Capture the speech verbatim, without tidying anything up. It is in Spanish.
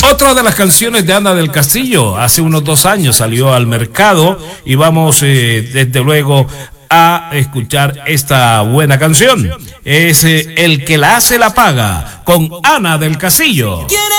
Otra de las canciones de Ana del Castillo, hace unos dos años salió al mercado y vamos eh, desde luego a escuchar esta buena canción. Es eh, El que la hace la paga, con Ana del Castillo.